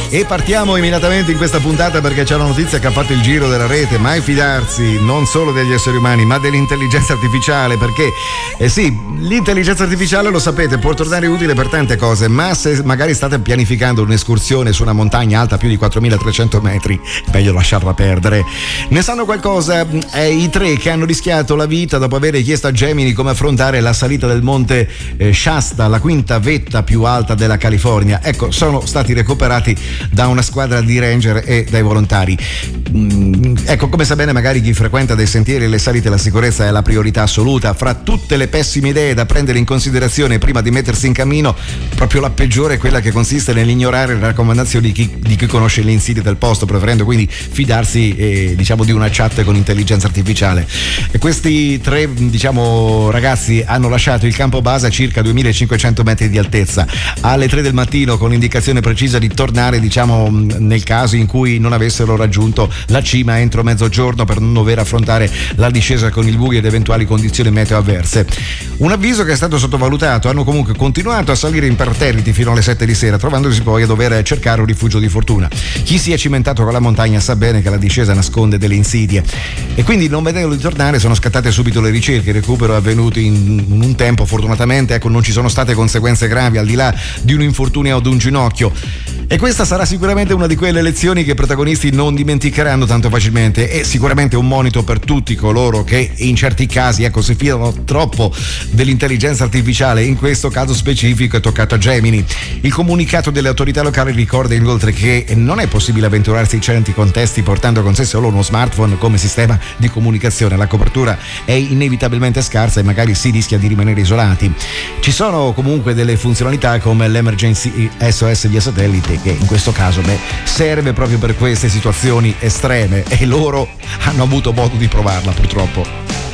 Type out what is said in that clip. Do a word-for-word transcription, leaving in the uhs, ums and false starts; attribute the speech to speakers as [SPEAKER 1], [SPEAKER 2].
[SPEAKER 1] E partiamo immediatamente in questa puntata perché c'è una notizia che ha fatto il giro della rete. Mai fidarsi non solo degli esseri umani ma dell'intelligenza artificiale, perché eh sì, l'intelligenza artificiale, lo sapete, può tornare utile per tante cose, ma se magari state pianificando un'escursione su una montagna alta più di quattromilatrecento metri, meglio lasciarla perdere. Ne sanno qualcosa eh, i tre che hanno rischiato la vita dopo aver chiesto a Gemini come affrontare la salita del monte eh, Shasta, la quinta vetta più alta della California. Ecco, sono stati recuperati da una squadra di ranger e dai volontari. Mm, ecco, come sa bene magari chi frequenta dei sentieri e le salite, la sicurezza è la priorità assoluta. Fra tutte le pessime idee da prendere in considerazione prima di mettersi in cammino, proprio la peggiore è quella che consiste nell'ignorare le raccomandazioni di chi, di chi conosce le insidie del posto, preferendo quindi fidarsi eh, diciamo di una chat con intelligenza artificiale. E questi tre diciamo ragazzi hanno lasciato il campo base a circa duemilacinquecento metri di altezza alle tre del mattino, con l'indicazione precisa di tornare diciamo nel caso in cui non avessero raggiunto la cima entro mezzogiorno, per non dover affrontare la discesa con il buio ed eventuali condizioni meteo avverse. Un avviso che è stato sottovalutato. Hanno comunque continuato a salire imperterriti fino alle sette di sera, trovandosi poi a dover cercare un rifugio di fortuna. Chi si è cimentato con la montagna sa bene che la discesa nasconde delle insidie e quindi, non vedendo di tornare, sono scattate subito le ricerche. Il recupero è avvenuto in un tempo, fortunatamente ecco, non ci sono state conseguenze gravi al di là di un infortunio ad un ginocchio. E questa sarà sicuramente una di quelle lezioni che i protagonisti non dimenticheranno tanto facilmente, e sicuramente un monito per tutti coloro che in certi casi ecco si fidano troppo dell'intelligenza artificiale. In questo caso specifico è toccato a Gemini. Il comunicato delle autorità locali ricorda inoltre che non è possibile avventurarsi in certi contesti portando con sé solo uno smartphone come sistema di comunicazione. La copertura è inevitabilmente scarsa e magari si rischia di rimanere isolati. Ci sono comunque delle funzionalità come l'Emergency S O S via satellite, che in questo caso beh, serve proprio per queste situazioni estreme, e loro hanno avuto modo di provarla purtroppo.